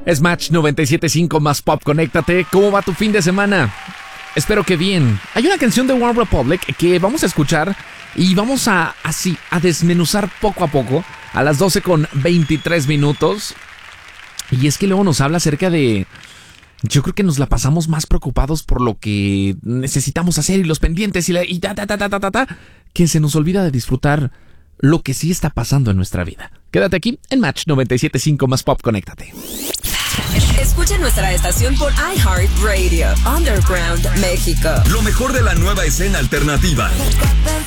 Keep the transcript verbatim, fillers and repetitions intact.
Es Match noventa y siete punto cinco más Pop, conéctate. ¿Cómo va tu fin de semana? Espero que bien. Hay una canción de One Republic que vamos a escuchar y vamos a, así, a desmenuzar poco a poco a las doce con veintitrés minutos. Y es que luego nos habla acerca de... Yo creo que nos la pasamos más preocupados por lo que necesitamos hacer y los pendientes y, la, y ta, ta, ta, ta, ta, ta, ta, que se nos olvida de disfrutar lo que sí está pasando en nuestra vida. Quédate aquí en Match noventa y siete punto cinco más Pop, conéctate. Escucha nuestra estación por iHeartRadio, Underground, México. Lo mejor de la nueva escena alternativa.